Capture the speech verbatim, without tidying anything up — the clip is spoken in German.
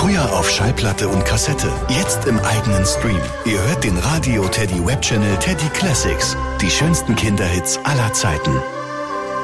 Früher auf Schallplatte und Kassette, jetzt im eigenen Stream. Ihr hört den Radio Teddy Webchannel Teddy Classics. Die schönsten Kinderhits aller Zeiten.